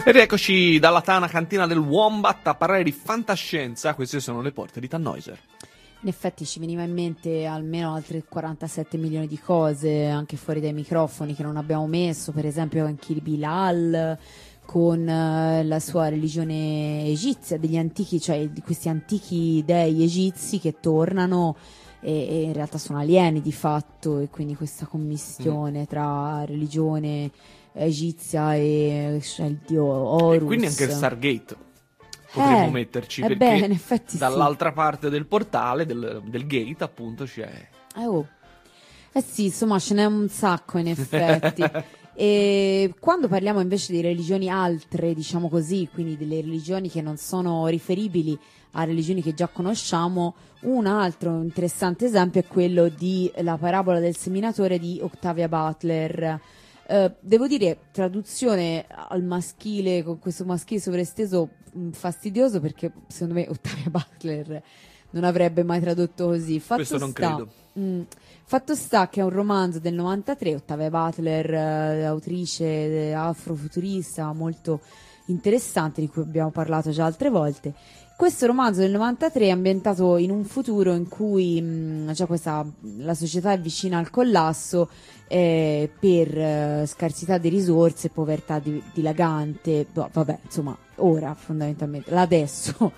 E rieccoci dalla Tana cantina del Wombat a parlare di fantascienza. Queste sono le porte di Tannhäuser. In effetti ci veniva in mente almeno altre 47 milioni di cose, anche fuori dai microfoni, che non abbiamo messo, per esempio anche il Bilal, con la sua religione egizia, degli antichi, cioè di questi antichi dei egizi che tornano e in realtà sono alieni di fatto, e quindi questa commistione tra religione egizia e il dio Horus. E quindi anche il Stargate potremmo metterci, perché beh, in effetti dall'altra parte del portale, del gate appunto, c'è... sì, insomma ce n'è un sacco in effetti. E quando parliamo invece di religioni altre, diciamo così, quindi delle religioni che non sono riferibili a religioni che già conosciamo, un altro interessante esempio è quello di La parabola del seminatore di Octavia Butler. Devo dire, traduzione al maschile, con questo maschile sovraesteso fastidioso, perché secondo me Octavia Butler non avrebbe mai tradotto così. Questo non credo. Fatto sta che è un romanzo del 93, Octavia Butler, autrice afrofuturista molto interessante, di cui abbiamo parlato già altre volte. Questo romanzo del 93 è ambientato in un futuro in cui la società è vicina al collasso per scarsità di risorse, povertà dilagante, vabbè, insomma, ora fondamentalmente, l'adesso.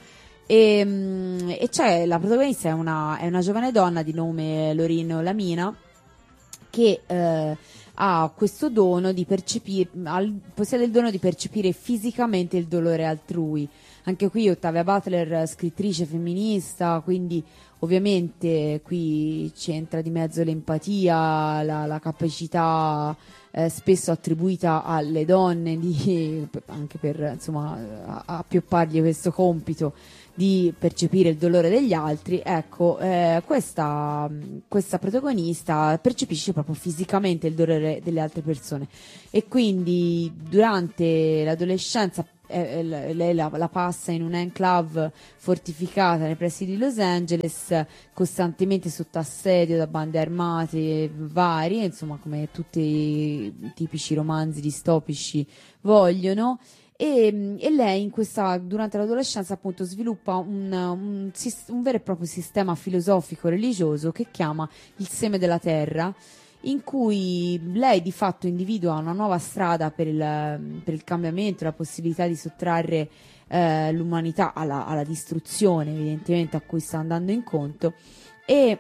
E c'è la protagonista è una giovane donna di nome Lorino Lamina, che ha questo dono di possiede il dono di percepire fisicamente il dolore altrui. Anche qui Octavia Butler, scrittrice femminista, quindi ovviamente qui c'entra di mezzo l'empatia, la capacità spesso attribuita alle donne anche per insomma appioppargli questo compito di percepire il dolore degli altri. Ecco, questa protagonista percepisce proprio fisicamente il dolore delle altre persone, e quindi durante l'adolescenza lei la passa in un'enclave fortificata nei pressi di Los Angeles, costantemente sotto assedio da bande armate varie, insomma, come tutti i tipici romanzi distopici vogliono. E lei durante l'adolescenza appunto sviluppa un vero e proprio sistema filosofico religioso che chiama il seme della terra, in cui lei di fatto individua una nuova strada per il cambiamento, la possibilità di sottrarre l'umanità alla distruzione, evidentemente, a cui sta andando incontro. E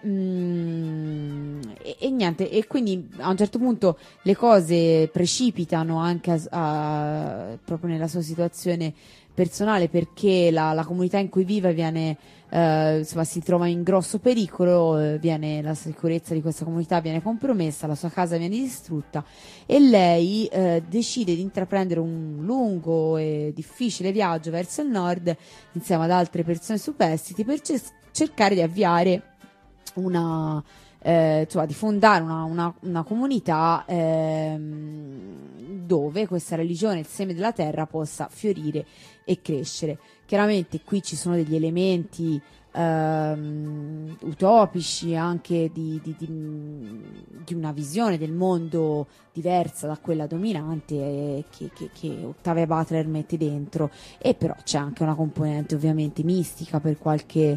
niente, e quindi a un certo punto le cose precipitano anche proprio nella sua situazione personale, perché la comunità in cui vive si trova in grosso pericolo, la sicurezza di questa comunità viene compromessa, la sua casa viene distrutta, e lei decide di intraprendere un lungo e difficile viaggio verso il nord insieme ad altre persone superstiti per cercare di avviare di fondare una comunità dove questa religione, il seme della terra, possa fiorire e crescere. Chiaramente qui ci sono degli elementi utopici, anche di una visione del mondo diversa da quella dominante che Octavia Butler mette dentro, e però c'è anche una componente ovviamente mistica per qualche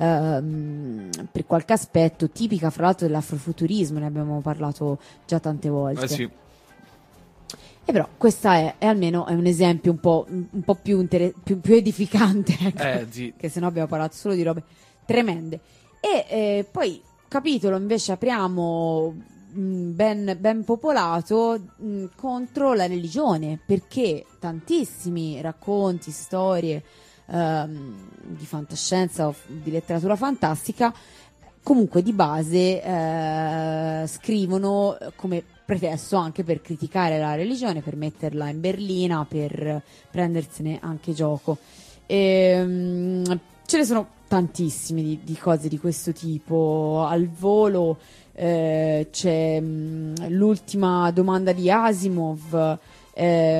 aspetto, tipica fra l'altro dell'afrofuturismo, ne abbiamo parlato già tante volte. Sì. E però questa è almeno un esempio un po' più edificante, ecco, sì. Che sennò abbiamo parlato solo di robe tremende. E poi capitolo invece apriamo ben popolato contro la religione, perché tantissimi racconti, storie di fantascienza o di letteratura fantastica comunque di base scrivono come pretesto anche per criticare la religione, per metterla in berlina, per prendersene anche gioco. Ce ne sono tantissimi di cose di questo tipo. Al volo c'è l'ultima domanda di Asimov,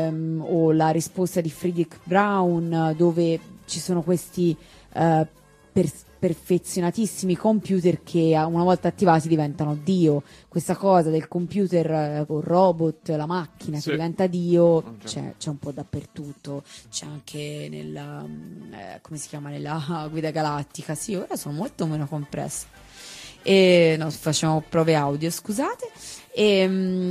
o la risposta di Friedrich Braun, dove ci sono questi perfezionatissimi computer che una volta attivati diventano Dio. Questa cosa del computer con robot, la macchina che diventa Dio, c'è un po' dappertutto. C'è anche nella come si chiama, nella Guida Galattica. Sì, ora sono molto meno compresse. No, facciamo prove audio, scusate. E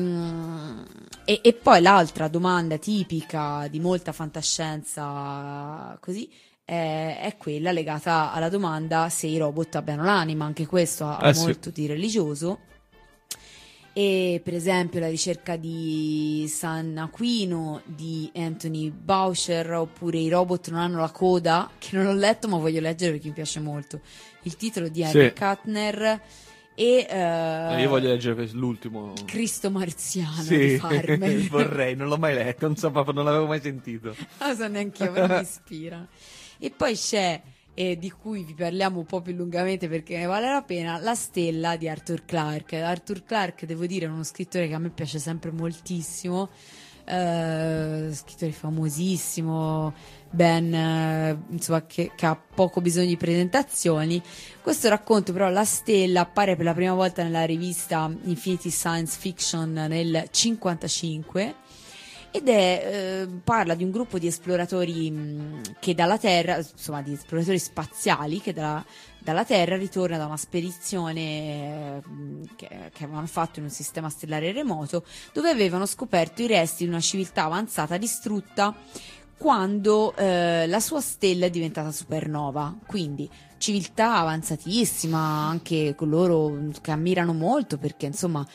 poi l'altra domanda tipica di molta fantascienza così è quella legata alla domanda se i robot abbiano l'anima. Anche questo ha molto di religioso. E per esempio la ricerca di San Aquino di Anthony Boucher, oppure I robot non hanno la coda, che non ho letto ma voglio leggere perché mi piace molto il titolo, di Henry Kuttner. E io voglio leggere l'ultimo, Cristo marziano di Farmer. Vorrei, non l'ho mai letto, non so, proprio non l'avevo mai sentito. Non so neanche io, però mi ispira. E poi c'è, di cui vi parliamo un po' più lungamente perché ne vale la pena, La stella di Arthur Clarke. Arthur Clarke, devo dire, è uno scrittore che a me piace sempre moltissimo, scrittore famosissimo, insomma, che ha poco bisogno di presentazioni. Questo racconto però, La stella, appare per la prima volta nella rivista Infinity Science Fiction nel 1955 ed parla di un gruppo di esploratori che dalla Terra, insomma di esploratori spaziali che dalla Terra ritorna da una spedizione che avevano fatto in un sistema stellare remoto, dove avevano scoperto i resti di una civiltà avanzata distrutta quando la sua stella è diventata supernova. Quindi civiltà avanzatissima, anche coloro che ammirano molto perché insomma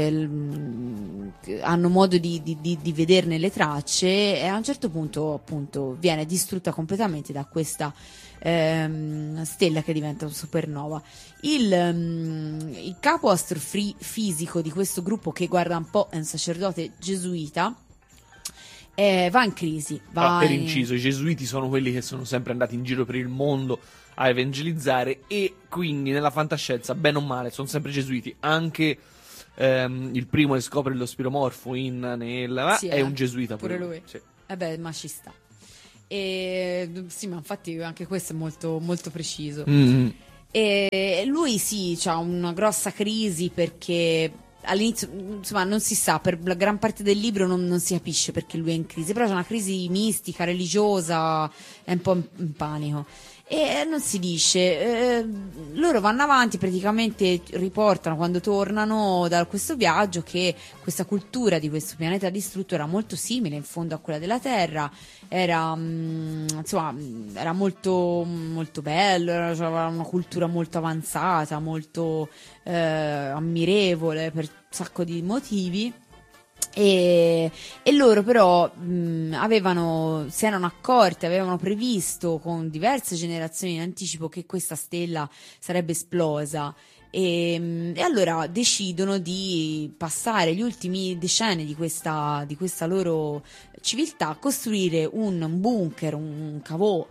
hanno modo di vederne le tracce, e a un certo punto appunto viene distrutta completamente da questa stella che diventa supernova. Il capo astrofisico di questo gruppo, che guarda un po' è un sacerdote gesuita, va in crisi. Per inciso, i gesuiti sono quelli che sono sempre andati in giro per il mondo a evangelizzare, e quindi nella fantascienza, bene o male, sono sempre gesuiti. Anche il primo che scopre lo spiromorfo è un gesuita pure lui. Sì. Ma ci sta. Sì, ma infatti anche questo è molto, molto preciso. E lui c'ha una grossa crisi perché all'inizio, insomma, non si sa, per la gran parte del libro non si capisce perché lui è in crisi, però c'è una crisi mistica, religiosa, è un po' in panico e non si dice. Loro vanno avanti, praticamente riportano quando tornano da questo viaggio che questa cultura di questo pianeta distrutto era molto simile in fondo a quella della Terra, era insomma era molto, molto bello, aveva una cultura molto avanzata, molto ammirevole per un sacco di motivi. E loro però si erano accorti, avevano previsto con diverse generazioni in anticipo che questa stella sarebbe esplosa, e allora decidono di passare gli ultimi decenni di questa loro civiltà a costruire un bunker, un caveau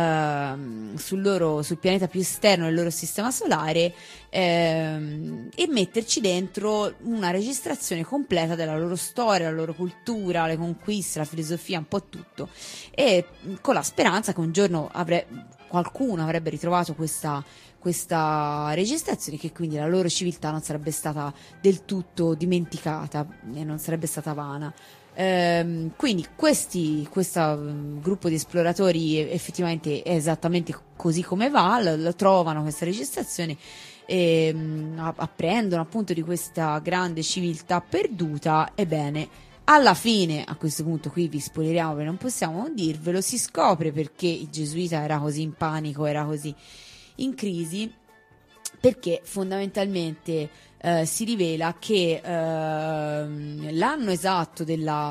sul pianeta più esterno del loro sistema solare, e metterci dentro una registrazione completa della loro storia, la loro cultura, le conquiste, la filosofia, un po' tutto, e con la speranza che un giorno qualcuno avrebbe ritrovato questa registrazione, che quindi la loro civiltà non sarebbe stata del tutto dimenticata e non sarebbe stata vana. Quindi questo gruppo di esploratori effettivamente è esattamente così come va, lo trovano questa registrazione e apprendono appunto di questa grande civiltà perduta. Ebbene, alla fine, a questo punto qui vi spoileriamo perché non possiamo dirvelo, si scopre perché il gesuita era così in panico, era così in crisi, perché fondamentalmente si rivela che l'anno esatto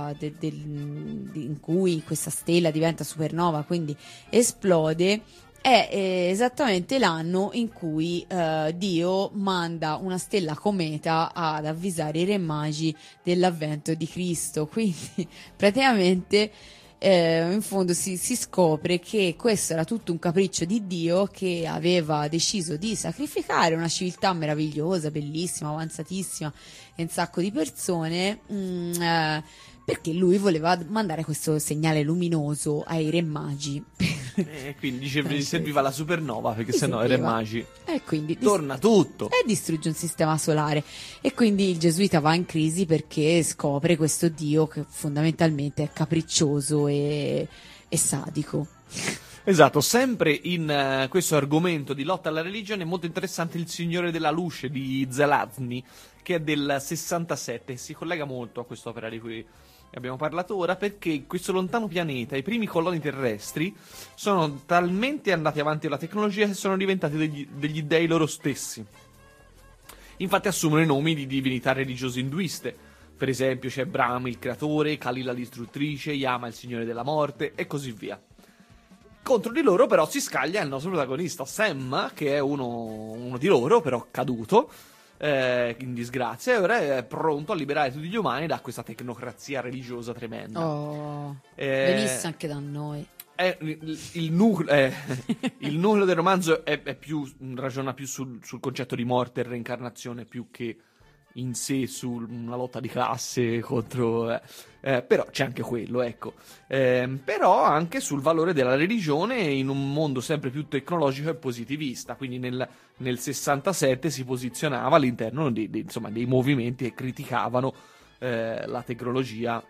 in cui questa stella diventa supernova, quindi esplode, è esattamente l'anno in cui Dio manda una stella cometa ad avvisare i re magi dell'avvento di Cristo. Quindi praticamente in fondo si scopre che questo era tutto un capriccio di Dio, che aveva deciso di sacrificare una civiltà meravigliosa, bellissima, avanzatissima e un sacco di persone, perché lui voleva mandare questo segnale luminoso ai re magi Quindi dice serviva la supernova perché sennò i re magi e quindi torna tutto e distrugge un sistema solare, e quindi il gesuita va in crisi perché scopre questo dio che fondamentalmente è capriccioso e sadico. Esatto, sempre in questo argomento di lotta alla religione è molto interessante Il Signore della Luce di Zelazny, che è del 67, si collega molto a quest'opera di cui abbiamo parlato ora, perché in questo lontano pianeta i primi coloni terrestri sono talmente andati avanti con la tecnologia che sono diventati degli dei loro stessi. Infatti assumono i nomi di divinità religiose induiste. Per esempio c'è Brahma il creatore, Kali la distruttrice, Yama il signore della morte e così via. Contro di loro però si scaglia il nostro protagonista Sam, che è uno di loro, però caduto, in disgrazia, e ora è pronto a liberare tutti gli umani da questa tecnocrazia religiosa tremenda. Venisse anche da noi. Il nucleo del romanzo ragiona più sul concetto di morte e reincarnazione più che in sé su una lotta di classe contro però c'è anche quello, ecco, però anche sul valore della religione in un mondo sempre più tecnologico e positivista. Quindi nel 67 si posizionava all'interno insomma, dei movimenti che criticavano la tecnologia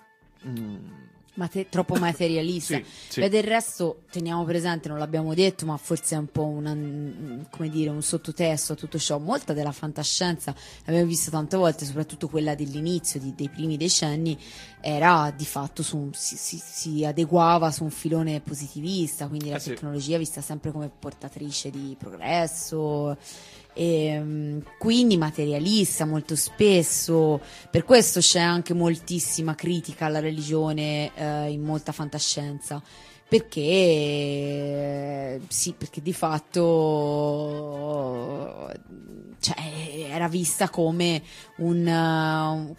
troppo materialista. Sì. E del resto teniamo presente, non l'abbiamo detto, ma forse è un po' come dire, un sottotesto a tutto ciò. Molta della fantascienza, l'abbiamo visto tante volte, soprattutto quella dell'inizio dei primi decenni, era di fatto si adeguava su un filone positivista, quindi la tecnologia vista sempre come portatrice di progresso, e quindi materialista molto spesso. Per questo c'è anche moltissima critica alla religione in molta fantascienza, perché di fatto era vista come un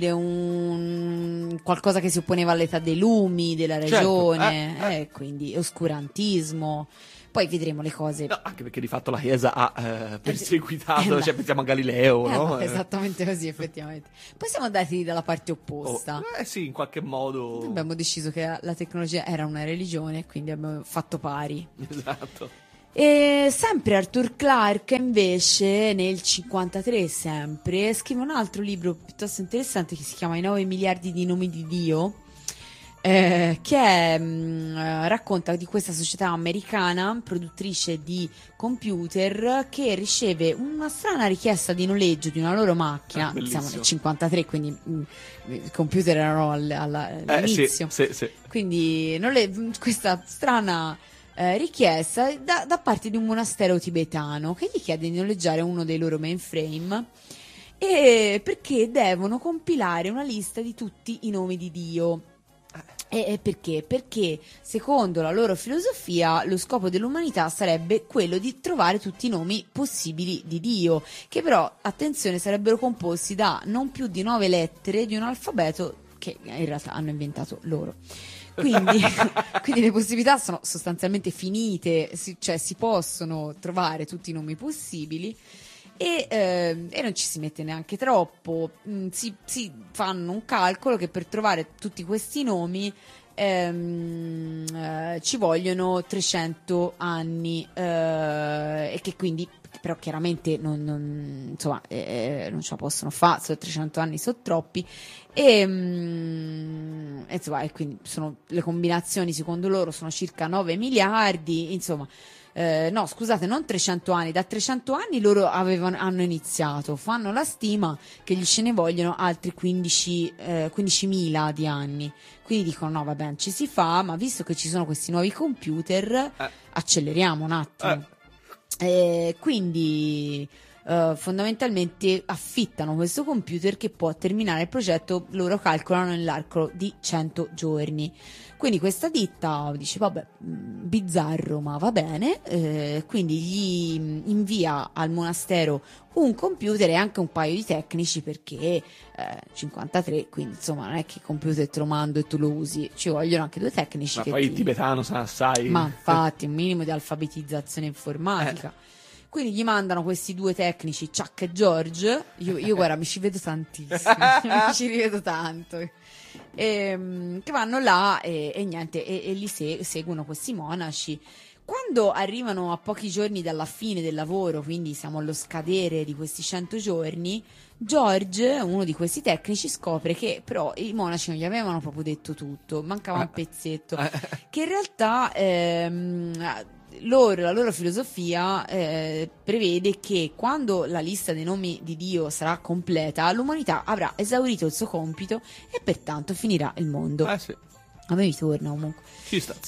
qualcosa che si opponeva all'età dei lumi della ragione, quindi oscurantismo. Poi vedremo le cose. No, anche perché di fatto la Chiesa ha perseguitato, pensiamo a Galileo, no? Esattamente così, effettivamente. Poi siamo andati dalla parte opposta. Sì, in qualche modo. Abbiamo deciso che la tecnologia era una religione, quindi abbiamo fatto pari. Esatto. E sempre Arthur Clarke, invece, nel 53 sempre, scrive un altro libro piuttosto interessante che si chiama I 9 miliardi di nomi di Dio. Racconta di questa società americana produttrice di computer che riceve una strana richiesta di noleggio di una loro macchina. Siamo nel 53, quindi i computer erano all'inizio. Sì. Quindi questa strana richiesta da parte di un monastero tibetano che gli chiede di noleggiare uno dei loro mainframe, e perché devono compilare una lista di tutti i nomi di Dio. E perché? Perché secondo la loro filosofia lo scopo dell'umanità sarebbe quello di trovare tutti i nomi possibili di Dio, che però, attenzione, sarebbero composti da non più di 9 lettere di un alfabeto che in realtà hanno inventato loro. Quindi le possibilità sono sostanzialmente finite, cioè si possono trovare tutti i nomi possibili. E non ci si mette neanche troppo, si fanno un calcolo che per trovare tutti questi nomi ci vogliono 300 anni, e che quindi però chiaramente non ce la possono fare, 300 anni sono troppi, e quindi le combinazioni secondo loro sono circa 9 miliardi, insomma. No, scusate, non 300 anni, da 300 anni loro hanno iniziato, fanno la stima che gli ce ne vogliono altri 15.000 di anni, quindi dicono no, vabbè, ci si fa, ma visto che ci sono questi nuovi computer, acceleriamo un attimo. Quindi fondamentalmente affittano questo computer che può terminare il progetto, loro calcolano nell'arco di 100 giorni. Quindi questa ditta dice vabbè, bizzarro ma va bene, quindi gli invia al monastero un computer e anche un paio di tecnici, perché 53, quindi insomma non è che il computer te lo mando e tu lo usi, ci vogliono anche 2 tecnici. Ma poi il tibetano sa assai. Ma infatti un minimo di alfabetizzazione informatica. Quindi gli mandano questi 2 tecnici, Chuck e George. Io guarda, mi ci vedo tantissimo, mi ci rivedo tanto. che vanno là e niente, e li seguono questi monaci. Quando arrivano a pochi giorni dalla fine del lavoro, quindi siamo allo scadere di questi 100 giorni, George, uno di questi tecnici, scopre che però i monaci non gli avevano proprio detto tutto, mancava un pezzetto, che in realtà la loro filosofia prevede che quando la lista dei nomi di Dio sarà completa, l'umanità avrà esaurito il suo compito e pertanto finirà il mondo. Sì. A me mi torna comunque. Ci sta.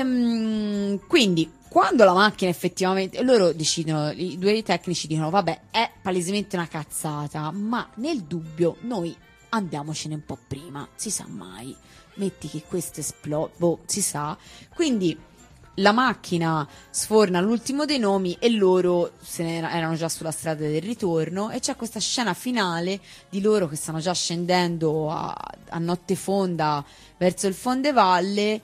Quindi, quando la macchina effettivamente, loro decidono, i due tecnici dicono: vabbè, è palesemente una cazzata, ma nel dubbio noi andiamocene un po' prima, si sa mai. Metti che questo esplode, si sa. Quindi la macchina sforna l'ultimo dei nomi e loro erano già sulla strada del ritorno, e c'è questa scena finale di loro che stanno già scendendo a notte fonda verso il fondevalle,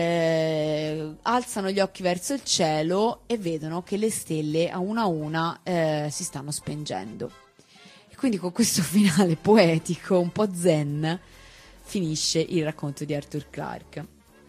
alzano gli occhi verso il cielo e vedono che le stelle a una si stanno spengendo. E quindi con questo finale poetico, un po' zen, finisce il racconto di Arthur Clarke.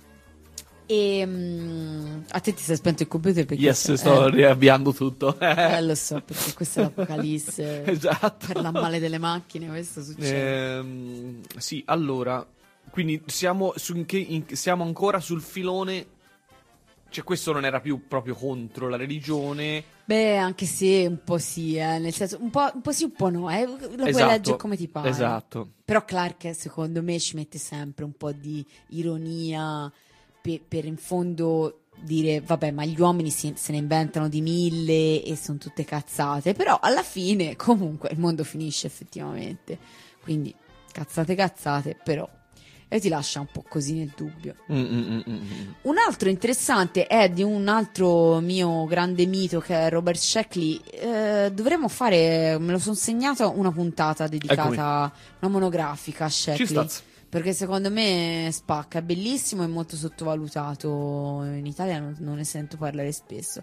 E a te ti sei spento il computer perché sto riavviando tutto. Lo so, perché questa è l'apocalisse. Esatto. Per la male delle macchine questo succede. Sì, allora, quindi siamo ancora sul filone, cioè questo non era più proprio contro la religione. Beh, anche se un po' sì, nel senso un po' sì, un po' no, lo puoi leggere come ti pare. Esatto. Però Clarke secondo me ci mette sempre un po' di ironia per in fondo dire vabbè, ma gli uomini se ne inventano di mille e sono tutte cazzate, però alla fine comunque il mondo finisce effettivamente, quindi cazzate però, e ti lascia un po' così nel dubbio. Un altro interessante è di un altro mio grande mito che è Robert Sheckley. Dovremmo fare, me lo sono segnato, una puntata dedicata, una monografica a Sheckley, perché secondo me spacca, è bellissimo e molto sottovalutato. In Italia non ne sento parlare spesso.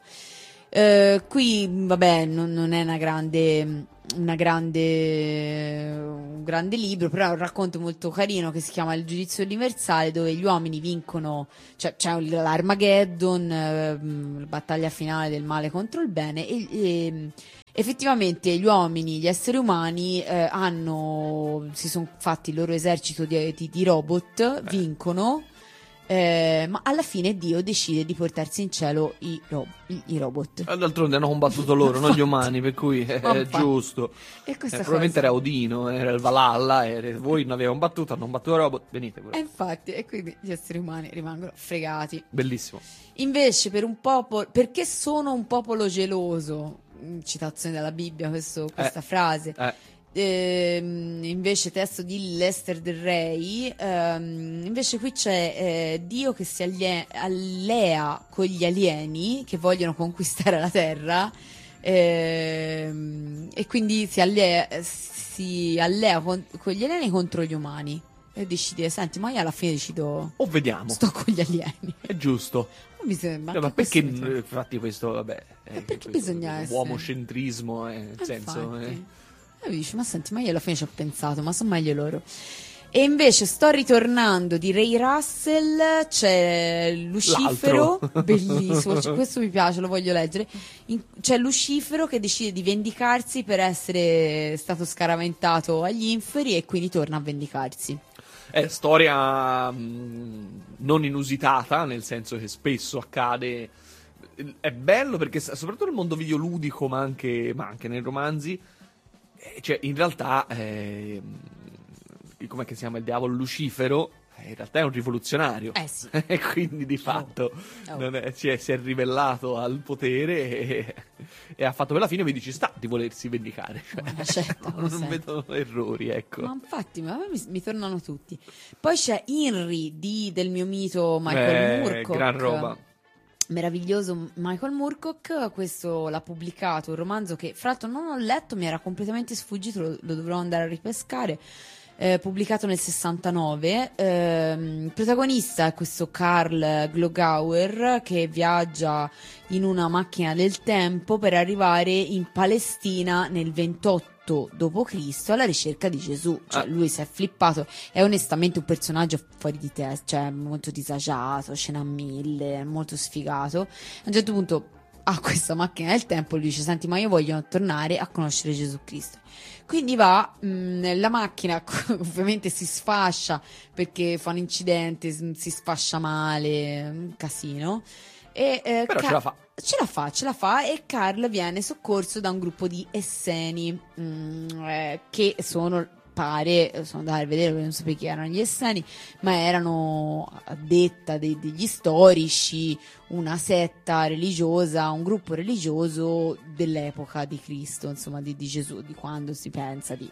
Qui vabbè, non è un grande libro, però è un racconto molto carino che si chiama Il giudizio universale, dove gli uomini vincono, cioè c'è l'Armageddon, la battaglia finale del male contro il bene, e effettivamente gli uomini, gli esseri umani si sono fatti il loro esercito di robot, vincono, ma alla fine Dio decide di portarsi in cielo i robot. D'altronde hanno combattuto loro, non gli umani, per cui è giusto. E probabilmente era Odino, era il Valhalla, voi non avete combattuto, hanno combattuto i robot, venite pure. Infatti, e quindi gli esseri umani rimangono fregati. Bellissimo. Invece per un popolo, perché sono un popolo geloso, citazione dalla Bibbia questa frase, invece testo di Lester Del Rey, invece qui c'è Dio che si allea con gli alieni che vogliono conquistare la terra, e quindi si allea con gli alieni contro gli umani e decide: senti, ma io alla fine decido, vediamo, sto con gli alieni, è giusto. Mi sembra, ma perché infatti questo vabbè perché bisogna essere uomocentrismo, nel senso e dici: ma senti, ma io alla fine ci ho pensato, ma sono meglio loro. E invece sto ritornando di Ray Russell, c'è Lucifero, bellissimo, questo mi piace, lo voglio leggere. C'è Lucifero che decide di vendicarsi per essere stato scaraventato agli inferi e quindi torna a vendicarsi. È storia non inusitata, nel senso che spesso accade. È bello perché soprattutto nel mondo videoludico, ma anche nei romanzi, cioè in realtà com'è che si chiama il diavolo Lucifero? In realtà è un rivoluzionario, sì. E quindi di fatto si è ribellato al potere e ha fatto per la fine, quindi ci sta di volersi vendicare, non vedo errori, ecco. Ma infatti, a me mi tornano tutti. Poi c'è Henry del mio mito Michael Moorcock, gran roba, meraviglioso Michael Moorcock. Questo l'ha pubblicato, un romanzo che fra l'altro non ho letto, mi era completamente sfuggito, lo dovrò andare a ripescare. Pubblicato nel 69. Il protagonista è questo Karl Glogauer che viaggia in una macchina del tempo per arrivare in Palestina nel 28 8 d.C. alla ricerca di Gesù. Cioè lui si è flippato, è onestamente un personaggio fuori di testa, cioè molto disagiato, ce n'ha mille, molto sfigato. A un certo punto ha questa macchina del tempo e lui dice: senti, ma io voglio tornare a conoscere Gesù Cristo. Quindi va, la macchina ovviamente si sfascia perché fa un incidente, si sfascia male, un casino. Però Ce la fa e Carl viene soccorso da un gruppo di Esseni, che sono da vedere, non sapevo chi erano gli Esseni, ma erano, a detta degli storici, una setta religiosa, un gruppo religioso dell'epoca di Cristo, insomma di Gesù, di quando si pensa di...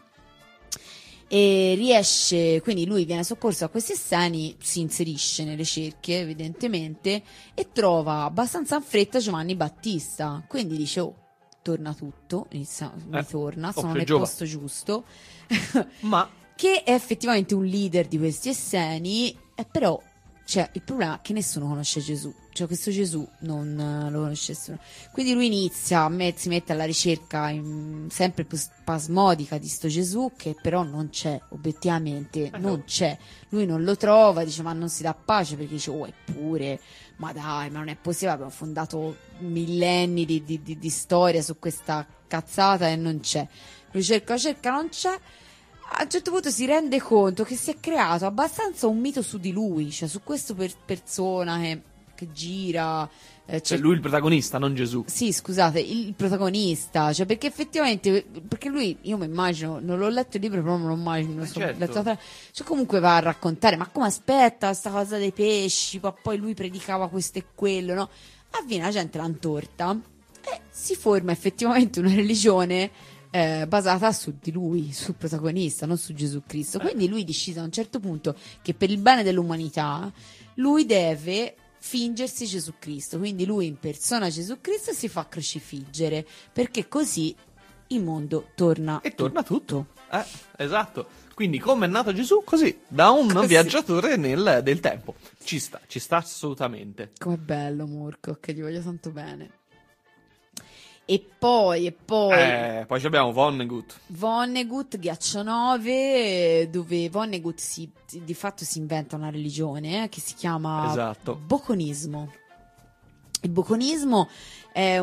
E quindi lui viene soccorso da questi Esseni, si inserisce nelle cerchie evidentemente e trova abbastanza in fretta Giovanni Battista, quindi dice: oh, torna tutto, mi torna, sono nel posto giusto. Ma che è effettivamente un leader di questi Esseni, però cioè, il problema è che nessuno conosce Gesù, cioè questo Gesù non lo conosce nessuno, quindi lui inizia, si mette alla ricerca sempre più spasmodica di sto Gesù, che però non c'è, obiettivamente non c'è, lui non lo trova, dice ma non si dà pace, perché dice: oh, eppure, ma dai, ma non è possibile, abbiamo fondato millenni di storia su questa cazzata e non c'è. Lui cerca, non c'è. A un certo punto si rende conto che si è creato abbastanza un mito su di lui, cioè su questo persona che gira. Cioè lui il protagonista, non Gesù. Sì, scusate, il protagonista, cioè perché effettivamente, perché lui, io mi immagino, non l'ho letto il libro, però non lo immagino, certo. cioè comunque va a raccontare, ma come, aspetta, sta cosa dei pesci, poi lui predicava questo e quello, no? Avviene la gente l'antorta e si forma effettivamente una religione basata su di lui, sul protagonista, non su Gesù Cristo. Quindi lui decide a un certo punto che per il bene dell'umanità lui deve fingersi Gesù Cristo, quindi lui impersona Gesù Cristo e si fa crocifiggere, perché così il mondo torna tutto. Esatto. Quindi come è nato Gesù? Così, da un viaggiatore del tempo. Ci sta assolutamente. Com'è bello Murko, che gli voglio tanto bene. E poi Poi abbiamo Vonnegut, Ghiaccio 9, dove Vonnegut di fatto si inventa una religione che si chiama Boconismo. Il Boconismo è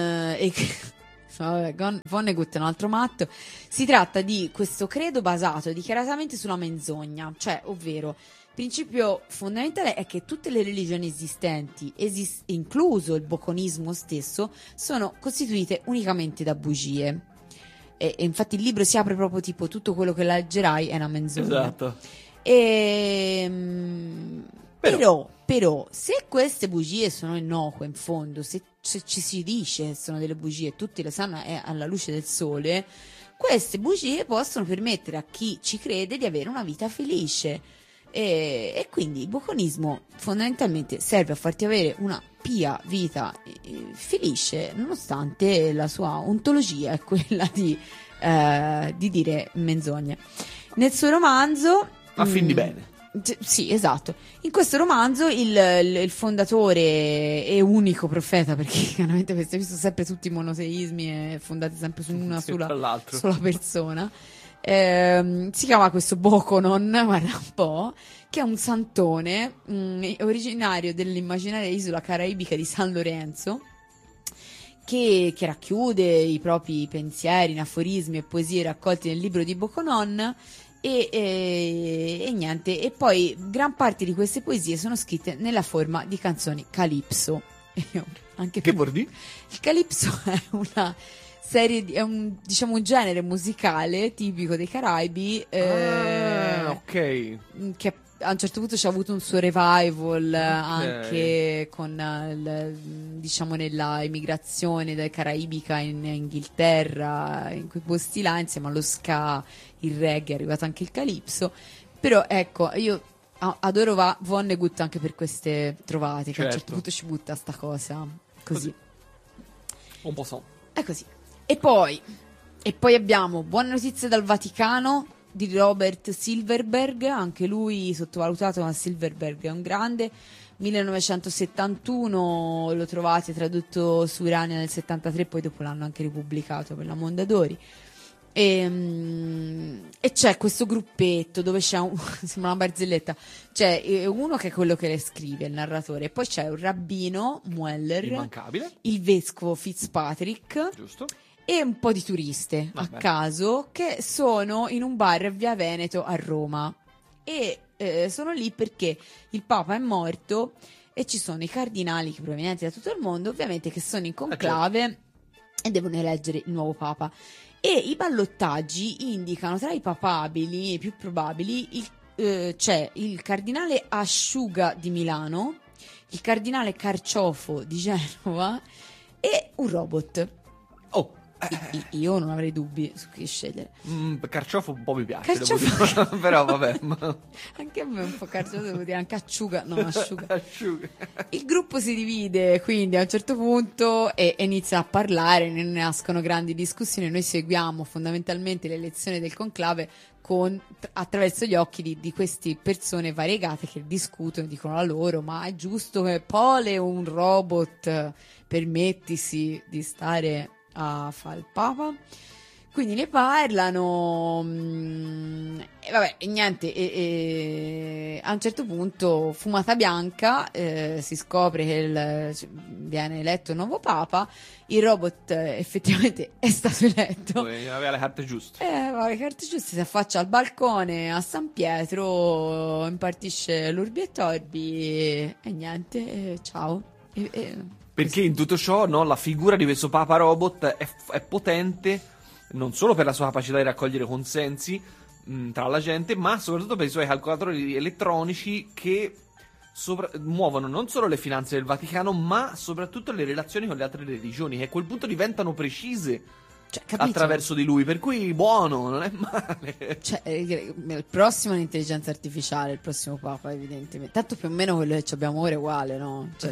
Vonnegut è un altro matto. Si tratta di questo credo basato dichiaratamente sulla menzogna, cioè, ovvero, il principio fondamentale è che tutte le religioni esistenti, incluso il boconismo stesso, sono costituite unicamente da bugie. E infatti il libro si apre proprio tipo: tutto quello che leggerai è una menzogna. Esatto. Però, se queste bugie sono innocue, in fondo, se ci si dice che sono delle bugie, tutti lo sanno, è alla luce del sole, queste bugie possono permettere a chi ci crede di avere una vita felice. E quindi il boconismo fondamentalmente serve a farti avere una pia vita felice, nonostante la sua ontologia è quella di dire menzogne. Nel suo romanzo a fin di bene. Sì, esatto. In questo romanzo il fondatore e unico profeta, perché chiaramente avete visto sempre tutti i monoteismi fondati sempre su una sola persona, si chiama questo Bokonon, guarda un po', che è un santone originario dell'immaginaria isola caraibica di San Lorenzo, che racchiude i propri pensieri in aforismi e poesie raccolti nel libro di Bokonon. E niente, e poi gran parte di queste poesie sono scritte nella forma di canzoni calipso. Che vuol dire? Il calipso è una serie è un genere musicale tipico dei Caraibi, ok, che a un certo punto c'è avuto un suo revival, anche con nella emigrazione dai Caraibica in Inghilterra, in quei posti là, insieme allo ska, il reggae, è arrivato anche il calipso. Però ecco, io adoro Vonnegut anche per queste trovate, che a un certo punto ci butta sta cosa così. Un po' so. È così. E poi abbiamo Buone notizie dal Vaticano di Robert Silverberg, anche lui sottovalutato, ma Silverberg è un grande. 1971 lo trovate tradotto su Urania nel 73, poi dopo l'hanno anche ripubblicato per la Mondadori. E c'è questo gruppetto dove c'è sembra una barzelletta, c'è uno che è quello che le scrive, il narratore, e poi c'è un rabbino, Mueller, immancabile, il vescovo Fitzpatrick, giusto, e un po' di turiste a caso che sono in un bar via Veneto a Roma, e sono lì perché il Papa è morto e ci sono i cardinali provenienti da tutto il mondo, ovviamente, che sono in conclave e devono eleggere il nuovo Papa. E i ballottaggi indicano tra i papabili, i più probabili, c'è il cardinale Asciuga di Milano, il cardinale Carciofo di Genova e un robot. Oh, Io non avrei dubbi su chi scegliere. Carciofo un po' mi piace, Carciofo. devo dire. Però vabbè. Anche a me un po' carciofo, devo dire, anche Acciuga, no, Asciuga. Asciuga. Il gruppo si divide quindi a un certo punto e inizia a parlare, ne nascono grandi discussioni. Noi seguiamo fondamentalmente le elezioni del conclave attraverso gli occhi di queste persone variegate che discutono, dicono la loro, ma è giusto che Pole, un robot, permettisi di stare a fare il Papa? Quindi ne parlano, e vabbè, e niente, e a un certo punto, fumata bianca, si scopre che viene eletto il nuovo Papa, il robot effettivamente è stato eletto. Aveva le carte giuste. Aveva le carte giuste, si affaccia al balcone a San Pietro, impartisce l'urbi e torbi e niente, ciao. Perché in tutto ciò, no, la figura di questo Papa Robot è potente non solo per la sua capacità di raccogliere consensi tra la gente, ma soprattutto per i suoi calcolatori elettronici che muovono non solo le finanze del Vaticano, ma soprattutto le relazioni con le altre religioni, che a quel punto diventano precise. Cioè, attraverso di lui, per cui buono, non è male. Cioè, il prossimo è l'intelligenza artificiale, il prossimo Papa, evidentemente. Tanto più o meno quello che abbiamo ora è uguale, no? Cioè,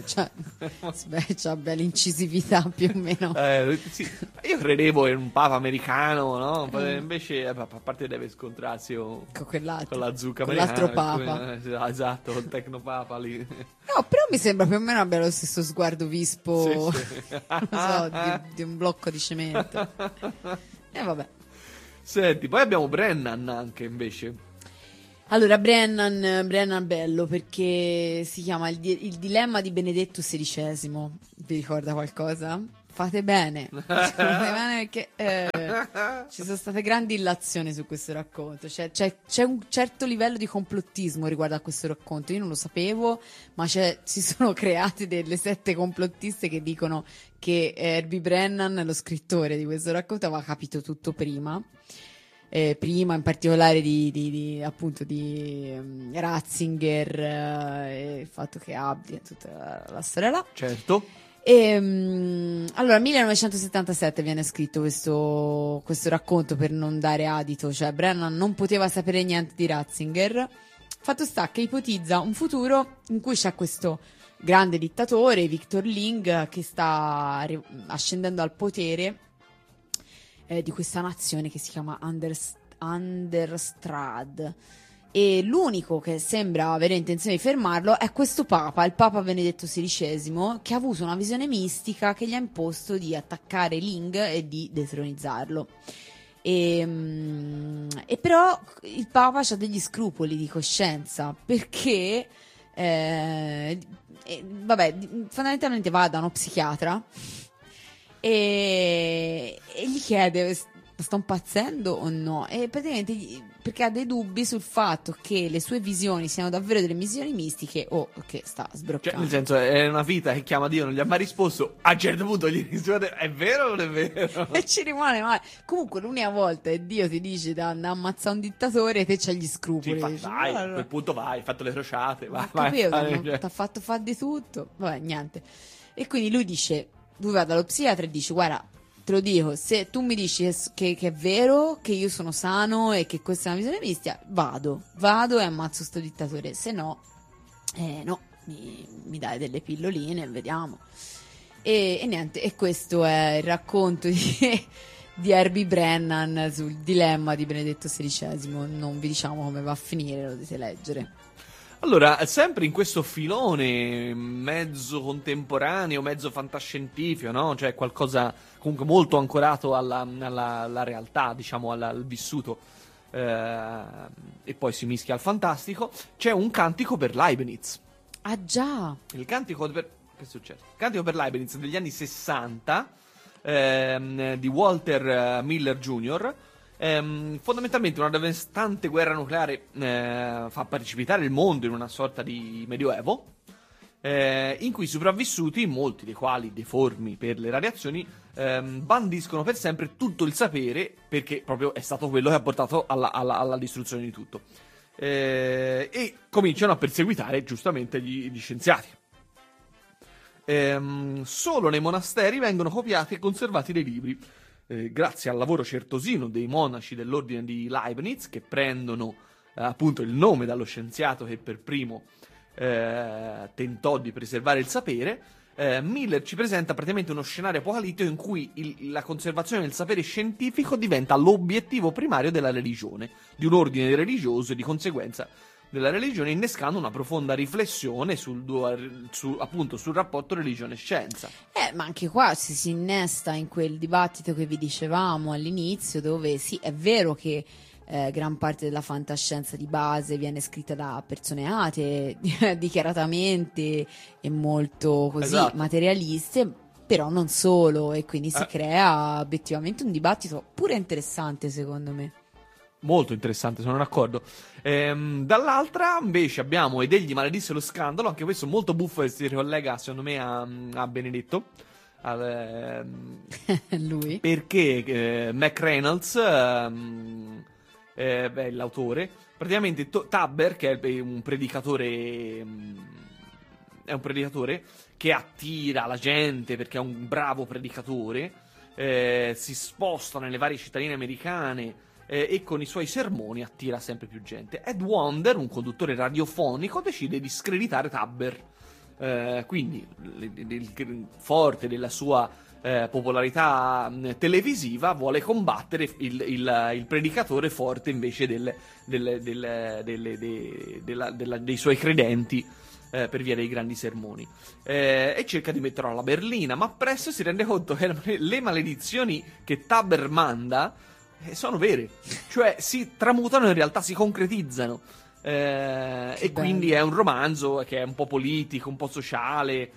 c'ha l'incisività più o meno. Sì. Io credevo in un Papa americano, no? Invece, a parte deve scontrarsi con la zucca americana. L'altro Papa. Esatto, il Tecnopapa lì. No, però mi sembra più o meno abbia lo stesso sguardo vispo, sì. non so, di un blocco di cemento. Vabbè. Senti, poi abbiamo Brennan anche invece. Allora, Brennan bello perché si chiama il dilemma di Benedetto XVI. Vi ricorda qualcosa? Fate bene. Perché ci sono state grandi illazioni su questo racconto. C'è un certo livello di complottismo riguardo a questo racconto. Io non lo sapevo, ma si sono create delle sette complottiste che dicono che Herbie Brennan, lo scrittore di questo racconto, aveva capito tutto prima. Prima in particolare appunto di Ratzinger, il fatto che abbia tutta la storia là. Certo. Allora, 1977 viene scritto questo racconto per non dare adito, cioè Brennan non poteva sapere niente di Ratzinger. Fatto sta che ipotizza un futuro in cui c'è questo grande dittatore, Victor Ling, che sta ascendendo al potere di questa nazione che si chiama Anderstrad. E l'unico che sembra avere intenzione di fermarlo è questo Papa, il Papa Benedetto XVI, che ha avuto una visione mistica che gli ha imposto di attaccare Ling e di dethronizzarlo. E però il Papa ha degli scrupoli di coscienza, perché fondamentalmente va da uno psichiatra e gli chiede: sta impazzendo o no? E praticamente perché ha dei dubbi sul fatto che le sue visioni siano davvero delle visioni mistiche o che sta sbroccando. Cioè, nel senso, è una vita che chiama Dio, non gli ha mai risposto. A un certo punto gli risponde: è vero o non è vero? E ci rimane male. Comunque l'unica volta che Dio ti dice da ammazzare un dittatore, te c'hai gli scrupoli. Dai, a quel punto vai, hai fatto le crociate, vai. T'ha fatto fare di tutto. Vabbè, niente. E quindi lui va dallo psichiatra e dice: guarda, te lo dico, se tu mi dici che è vero, che io sono sano e che questa è una visione mistica, vado e ammazzo sto dittatore. Se no, no, mi dai delle pilloline e vediamo. E niente, e questo è il racconto di Herbie Brennan sul dilemma di Benedetto XVI. Non vi diciamo come va a finire, lo dovete leggere. Allora, sempre in questo filone mezzo contemporaneo, mezzo fantascientifico, no? Cioè qualcosa comunque molto ancorato alla realtà, diciamo, al vissuto, e poi si mischia al fantastico. C'è un cantico per Leibniz. Ah già! Il cantico per... Che è successo? Il cantico per Leibniz degli anni 60, di Walter Miller Jr., fondamentalmente una devastante guerra nucleare fa precipitare il mondo in una sorta di medioevo, in cui i sopravvissuti, molti dei quali deformi per le radiazioni, bandiscono per sempre tutto il sapere, perché proprio è stato quello che ha portato alla distruzione di tutto, e cominciano a perseguitare giustamente gli scienziati. Solo nei monasteri vengono copiati e conservati dei libri, grazie al lavoro certosino dei monaci dell'ordine di Leibniz, che prendono appunto il nome dallo scienziato che per primo tentò di preservare il sapere. Miller ci presenta praticamente uno scenario apocalittico in cui la conservazione del sapere scientifico diventa l'obiettivo primario della religione, di un ordine religioso e di conseguenza della religione, innescando una profonda riflessione appunto sul rapporto religione-scienza. Ma anche qua si innesta in quel dibattito che vi dicevamo all'inizio, dove sì, è vero che gran parte della fantascienza di base viene scritta da persone atee, dichiaratamente, e molto così, esatto, materialiste, però non solo, e quindi si crea obiettivamente un dibattito pure interessante, secondo me. Molto interessante, sono d'accordo. Dall'altra invece abbiamo Ed egli maledisse lo scandalo, anche questo molto buffo, che si ricollega secondo me a Benedetto, lui, perché Mac Reynolds, l'autore, praticamente Tabber, che è un predicatore, che attira la gente perché è un bravo predicatore, si sposta nelle varie cittadine americane, e con i suoi sermoni attira sempre più gente. Ed Wonder, un conduttore radiofonico, decide di screditare Tabber, quindi forte della sua popolarità televisiva, vuole combattere il predicatore forte invece dei suoi credenti, per via dei grandi sermoni, e cerca di metterlo alla berlina, ma presto si rende conto che le maledizioni che Tabber manda sono vere, cioè si tramutano, in realtà si concretizzano, e quindi è un romanzo che è un po' politico, un po' sociale,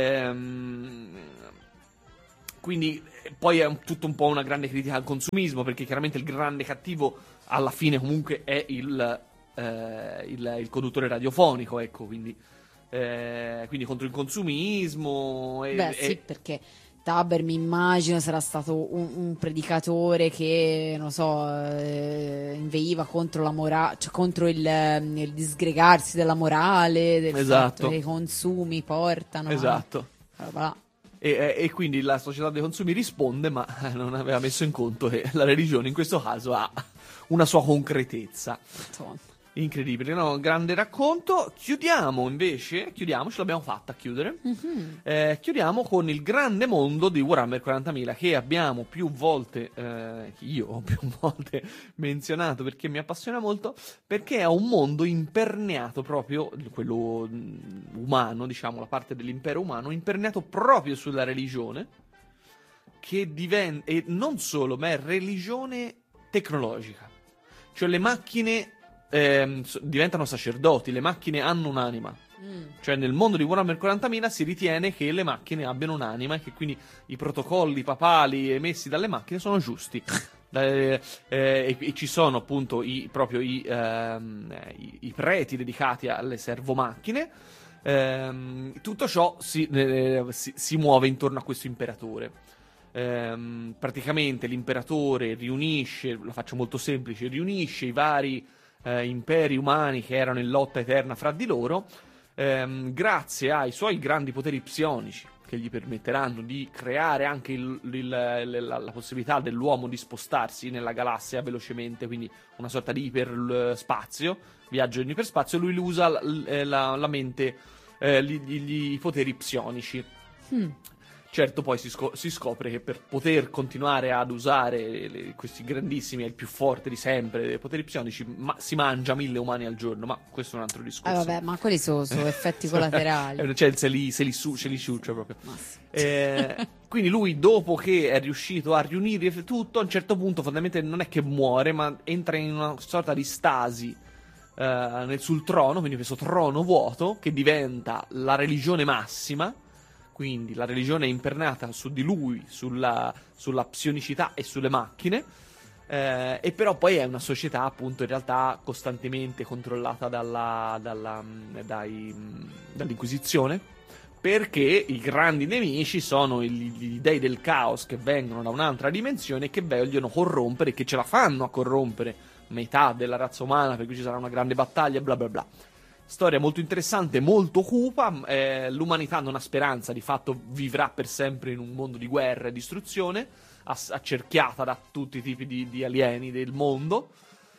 quindi poi è tutto un po' una grande critica al consumismo, perché chiaramente il grande cattivo alla fine comunque è il conduttore radiofonico, ecco, quindi contro il consumismo sì, perché Tabber, mi immagino, sarà stato un predicatore che, non so, inveiva contro la morale, cioè contro il disgregarsi della morale, del fatto che i consumi portano. Esatto. Là. E quindi la società dei consumi risponde, ma non aveva messo in conto che la religione in questo caso ha una sua concretezza. Incredibile, no? Grande racconto. Chiudiamo, ce l'abbiamo fatta a chiudere. Chiudiamo con il grande mondo di Warhammer 40.000, che abbiamo più volte, io ho più volte menzionato perché mi appassiona molto, perché è un mondo imperniato proprio, quello umano, diciamo, la parte dell'impero umano, imperniato proprio sulla religione, che diventa, e non solo, ma è religione tecnologica. Cioè le macchine diventano sacerdoti, le macchine hanno un'anima. Cioè nel mondo di Warhammer 40.000 si ritiene che le macchine abbiano un'anima e che quindi i protocolli papali emessi dalle macchine sono giusti. E ci sono appunto i preti dedicati alle servomacchine. Tutto ciò si muove intorno a questo imperatore. Praticamente l'imperatore riunisce, lo faccio molto semplice, riunisce i vari imperi umani che erano in lotta eterna fra di loro, grazie ai suoi grandi poteri psionici, che gli permetteranno di creare anche la possibilità dell'uomo di spostarsi nella galassia velocemente, quindi una sorta di iperspazio, viaggio in iperspazio. Lui usa la mente, i poteri psionici. Certo, poi si scopre che per poter continuare ad usare questi grandissimi, il più forte di sempre, dei poteri psionici, si mangia 1000 umani al giorno, ma questo è un altro discorso. Vabbè, ma quelli sono effetti collaterali. Cioè, se li ciuccia proprio. Quindi lui, dopo che è riuscito a riunire tutto, a un certo punto fondamentalmente non è che muore, ma entra in una sorta di stasi sul trono, quindi questo trono vuoto, che diventa la religione massima. Quindi la religione è impernata su di lui, sulla psionicità e sulle macchine, e però poi è una società appunto in realtà costantemente controllata dall'Inquisizione, perché i grandi nemici sono gli dei del caos che vengono da un'altra dimensione e che vogliono corrompere, che ce la fanno a corrompere metà della razza umana, per cui ci sarà una grande battaglia, bla bla bla. Storia molto interessante, molto cupa. L'umanità non ha speranza, di fatto vivrà per sempre in un mondo di guerra e distruzione, accerchiata da tutti i tipi di alieni del mondo.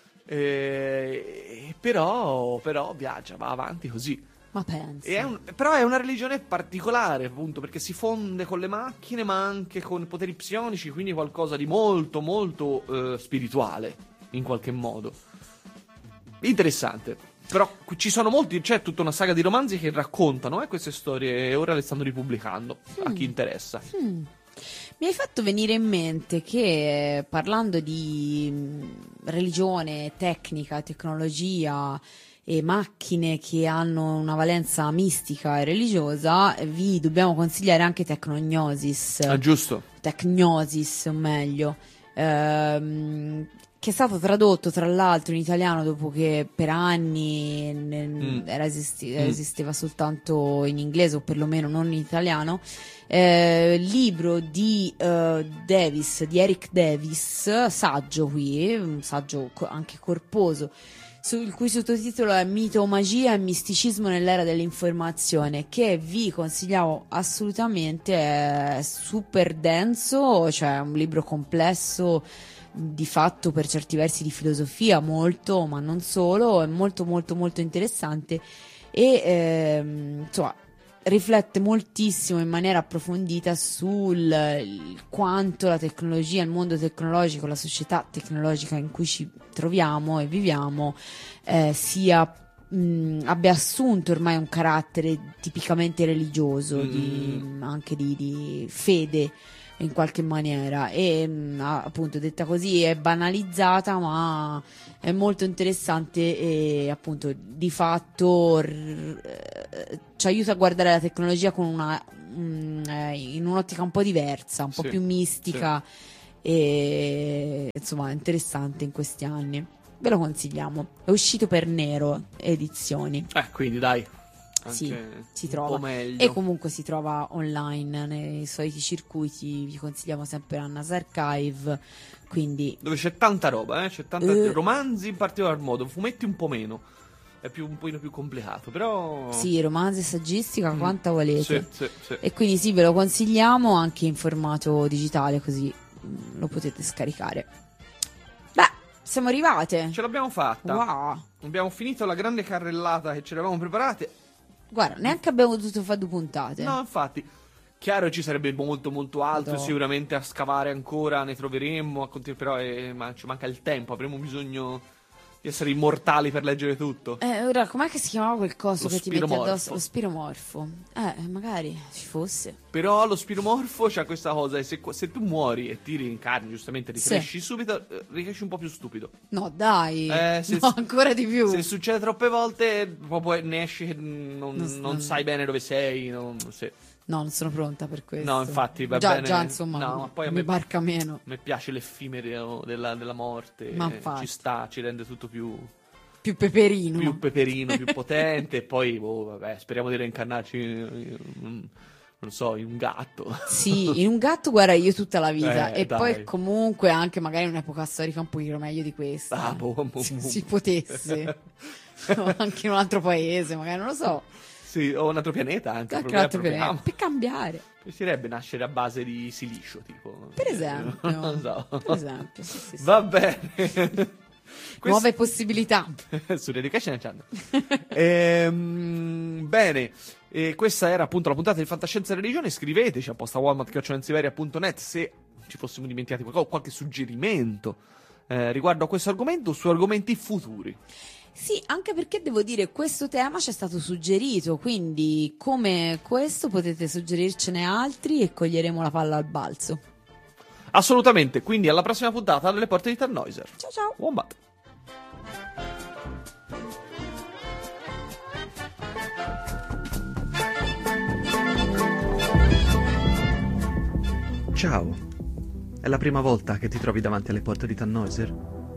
Però viaggia, va avanti così. Ma pensa. Però è una religione particolare, appunto, perché si fonde con le macchine, ma anche con poteri psionici, quindi qualcosa di molto, molto spirituale, in qualche modo. Interessante. Però ci sono c'è tutta una saga di romanzi che raccontano queste storie e ora le stanno ripubblicando a chi interessa. Mi hai fatto venire in mente che parlando di religione, tecnica, tecnologia e macchine che hanno una valenza mistica e religiosa, vi dobbiamo consigliare anche Technognosis. Ah, giusto. Techgnosis, o meglio. Che è stato tradotto tra l'altro in italiano dopo che per anni esisteva soltanto in inglese, o perlomeno non in italiano. Libro di di Eric Davis, saggio qui, un saggio anche corposo, il cui sottotitolo è Mito, magia e misticismo nell'era dell'informazione, che vi consigliamo assolutamente. È super denso, cioè un libro complesso, di fatto per certi versi di filosofia, molto, ma non solo, è molto molto molto interessante e insomma riflette moltissimo in maniera approfondita sul quanto la tecnologia, il mondo tecnologico, la società tecnologica in cui ci troviamo e viviamo abbia assunto ormai un carattere tipicamente religioso, anche di fede in qualche maniera, e appunto detta così è banalizzata, ma è molto interessante e appunto di fatto ci aiuta a guardare la tecnologia con in un'ottica un po' diversa, un po' più mistica, e insomma interessante in questi anni. Ve lo consigliamo. È uscito per Nero Edizioni. Quindi dai. Sì, si trova, e comunque si trova online nei soliti circuiti. Vi consigliamo sempre Anna's Archive, quindi dove c'è tanta roba, c'è tanta romanzi in particolar modo, fumetti un po' meno, è un pochino più complicato, però sì, romanzi e saggistica quanta volete. Sì. E quindi sì, ve lo consigliamo anche in formato digitale, così lo potete scaricare. Beh, siamo arrivate, ce l'abbiamo fatta. Wow. Abbiamo finito la grande carrellata che ci eravamo preparate. Guarda, neanche abbiamo dovuto fare 2 puntate. No, infatti. Chiaro, ci sarebbe molto molto altro, sicuramente a scavare ancora, ne troveremmo, però ma ci manca il tempo, avremo bisogno di essere immortali per leggere tutto. Ora, com'è che si chiamava quel coso che ti metti addosso? Lo spiromorfo. Magari ci fosse. Però lo spiromorfo c'ha questa cosa, e se tu muori e ti reincarni, giustamente ricresci subito, ricresci un po' più stupido. No, dai, no, ancora di più. Se succede troppe volte, proprio ne esci che non sai bene dove sei, No, non sono pronta per questo. No, infatti, va bene. Già, insomma, no, ma poi mi barca meno. A me piace l'effimero della morte. Ma ci rende tutto più peperino. Più peperino, più potente. E poi, speriamo di reincarnarci, non so, in un gatto. Sì, in un gatto, guarda, io tutta la vita. E dai. poi comunque anche magari un'epoca storica un pochino meglio di questa. Se si potesse. O anche in un altro paese, magari, non lo so. Sì, o un altro pianeta anche. Per cambiare. Piacerebbe nascere a base di silicio, tipo. Per esempio. Non so. Per esempio, sì. Va bene. Nuove possibilità. Su Education Channel. Bene, questa era appunto la puntata di Fantascienza e Religione. Scriveteci a posta@walmart.net se ci fossimo dimenticati qualche suggerimento riguardo a questo argomento o su argomenti futuri. Sì, anche perché devo dire questo tema ci è stato suggerito, quindi come questo potete suggerircene altri e coglieremo la palla al balzo. Assolutamente, quindi alla prossima puntata delle porte di Tannhäuser. Ciao ciao. Wombat. Ciao, è la prima volta che ti trovi davanti alle porte di Tannhäuser?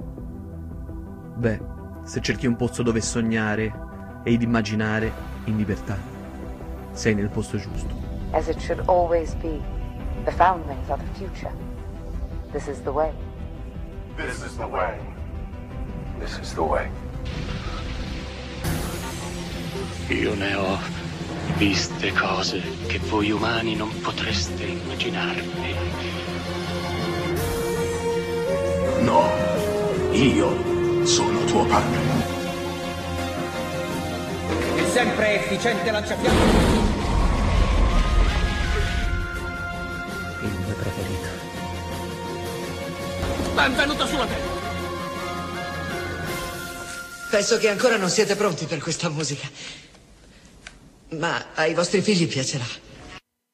Beh, se cerchi un posto dove sognare ed immaginare in libertà, sei nel posto giusto. As it should always be, the foundlings are the future. This is the way. This is the way. This is the way. Io ne ho viste cose che voi umani non potreste immaginarvi. No, io sono tuo padre. Il sempre efficiente lanciafiamme. Il mio preferito. Benvenuto sulla Terra. Penso che ancora non siete pronti per questa musica. Ma ai vostri figli piacerà.